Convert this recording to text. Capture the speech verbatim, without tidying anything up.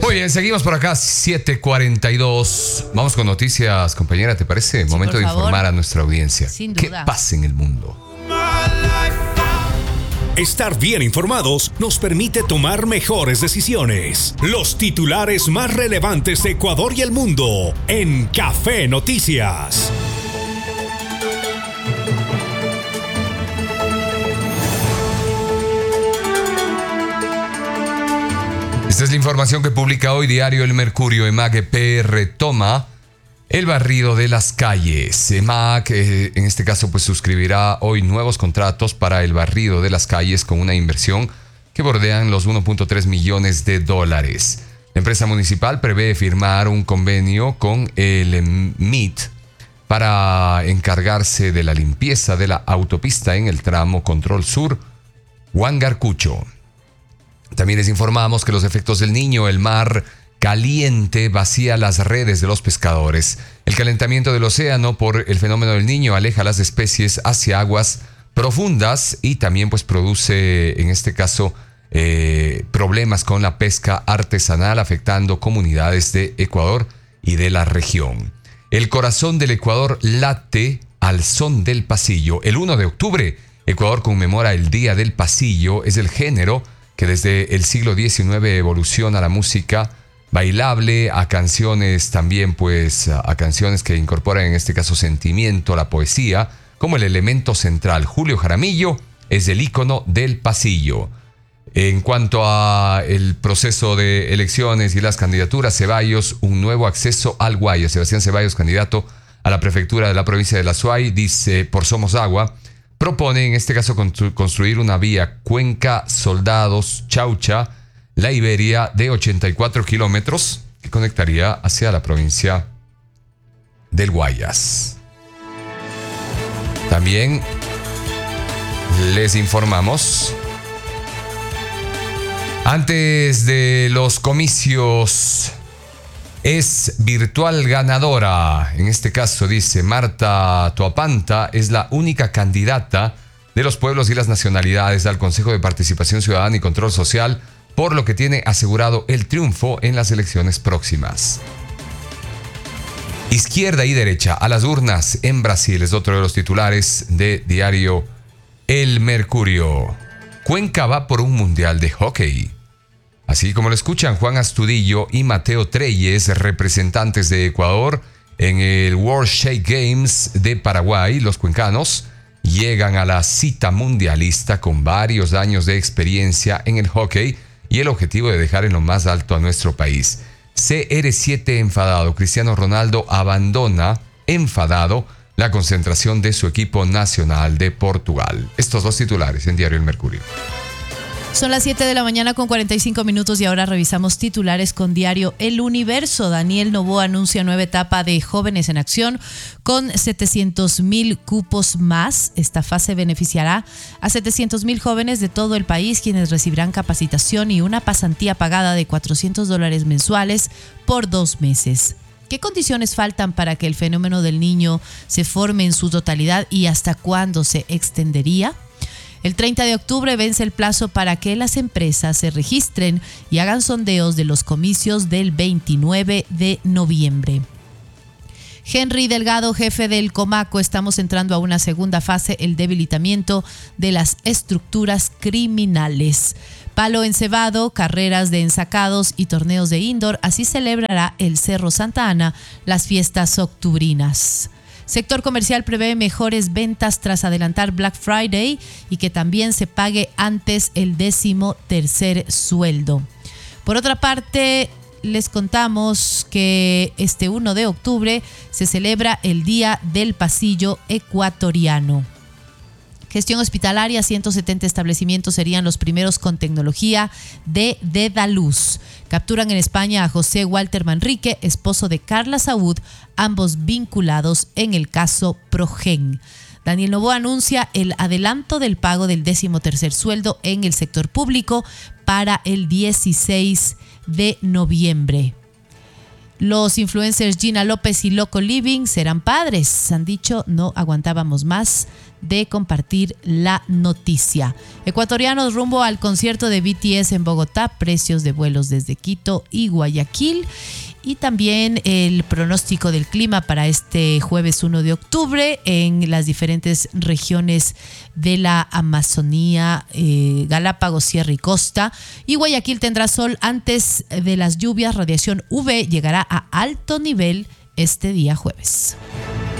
Muy bien, seguimos por acá, siete cuarenta y dos. Vamos con noticias, compañera, ¿te parece? Sí, Momento de favor. informar a nuestra audiencia. Sin ¿Qué duda. pasa en el mundo? Estar bien informados nos permite tomar mejores decisiones. Los titulares más relevantes de Ecuador y el mundo en Café Noticias. Esta es la información que publica hoy diario El Mercurio. EMAG E P retoma el barrido de las calles. EMAG, eh, en este caso, pues suscribirá hoy nuevos contratos para el barrido de las calles con una inversión que bordean los uno punto tres millones de dólares. La empresa municipal prevé firmar un convenio con el M I T para encargarse de la limpieza de la autopista en el tramo Control Sur Huangarcucho. También les informamos que los efectos del Niño, el mar caliente vacía las redes de los pescadores. El calentamiento del océano por el fenómeno del Niño aleja las especies hacia aguas profundas y también pues produce en este caso eh, problemas con la pesca artesanal, afectando comunidades de Ecuador y de la región. El corazón del Ecuador late al son del pasillo. El uno de octubre, Ecuador conmemora el Día del Pasillo. Es el género que desde el siglo diecinueve evoluciona la música bailable a canciones también, pues a canciones que incorporan en este caso sentimiento, la poesía, como el elemento central. Julio Jaramillo es el ícono del pasillo. En cuanto a el proceso de elecciones y las candidaturas, Ceballos, un nuevo acceso al Guaya. Sebastián Ceballos, candidato a la prefectura de la provincia de La Suay, dice por Somos Agua, propone en este caso constru- construir una vía Cuenca Soldados Chaucha, La Iberia, de ochenta y cuatro kilómetros que conectaría hacia la provincia del Guayas. También les informamos, antes de los comicios es virtual ganadora. En este caso dice Marta Toapanta es la única candidata de los pueblos y las nacionalidades al Consejo de Participación Ciudadana y Control Social, por lo que tiene asegurado el triunfo en las elecciones próximas. Izquierda y derecha a las urnas en Brasil es otro de los titulares de diario El Mercurio. Cuenca va por un mundial de hockey. Así como lo escuchan, Juan Astudillo y Mateo Treyes, representantes de Ecuador en el World Shake Games de Paraguay, los cuencanos llegan a la cita mundialista con varios años de experiencia en el hockey y el objetivo de dejar en lo más alto a nuestro país. C R siete enfadado. Cristiano Ronaldo abandona enfadado la concentración de su equipo nacional de Portugal. Estos dos titulares en Diario El Mercurio. Son las siete de la mañana con cuarenta y cinco minutos y ahora revisamos titulares con diario El Universo. Daniel Noboa anuncia nueva etapa de Jóvenes en Acción con setecientos mil cupos más. Esta fase beneficiará a setecientos mil jóvenes de todo el país, quienes recibirán capacitación y una pasantía pagada de cuatrocientos dólares mensuales por dos meses. ¿Qué condiciones faltan para que el fenómeno del Niño se forme en su totalidad y hasta cuándo se extendería? El treinta de octubre vence el plazo para que las empresas se registren y hagan sondeos de los comicios del veintinueve de noviembre. Henry Delgado, jefe del Comaco, estamos entrando a una segunda fase, el debilitamiento de las estructuras criminales. Palo encebado, carreras de ensacados y torneos de indoor, así celebrará el Cerro Santa Ana las fiestas octubrinas. Sector comercial prevé mejores ventas tras adelantar Black Friday y que también se pague antes el décimo tercer sueldo. Por otra parte, les contamos que este uno de octubre se celebra el Día del Pasillo Ecuatoriano. Gestión hospitalaria, ciento setenta establecimientos serían los primeros con tecnología de Dedaluz. Capturan en España a José Walter Manrique, esposo de Carla Saúd, ambos vinculados en el caso Progen. Daniel Noboa anuncia el adelanto del pago del décimo tercer sueldo en el sector público para el dieciséis de noviembre. Los influencers Gina López y Loco Living serán padres. Han dicho, no aguantábamos más de compartir la noticia. Ecuatorianos rumbo al concierto de B T S en Bogotá, precios de vuelos desde Quito y Guayaquil. Y también el pronóstico del clima para este jueves uno de octubre en las diferentes regiones de la Amazonía, eh, Galápagos, Sierra y Costa. Y Guayaquil tendrá sol antes de las lluvias. Radiación U V llegará a alto nivel este día jueves.